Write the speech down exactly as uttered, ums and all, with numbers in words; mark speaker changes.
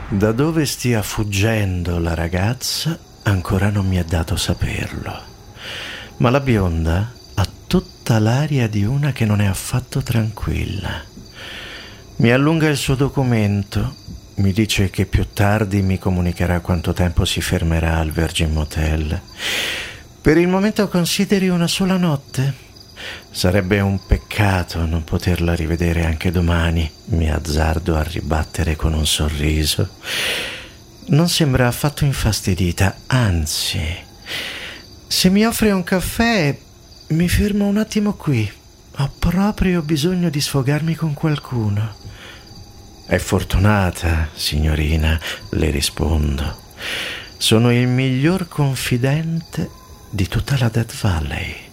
Speaker 1: Da dove stia fuggendo la ragazza ancora non mi è dato saperlo, ma la bionda ha tutta l'aria di una che non è affatto tranquilla. Mi allunga il suo documento, mi dice che più tardi mi comunicherà quanto tempo si fermerà al Virgin Motel. Per il momento consideri una sola notte. Sarebbe un peccato non poterla rivedere anche domani, mi azzardo a ribattere con un sorriso. Non sembra affatto infastidita, anzi, se mi offre un caffè mi fermo un attimo qui. Ho proprio bisogno di sfogarmi con qualcuno. È fortunata, signorina, le rispondo. Sono il miglior confidente di tutta la Death Valley.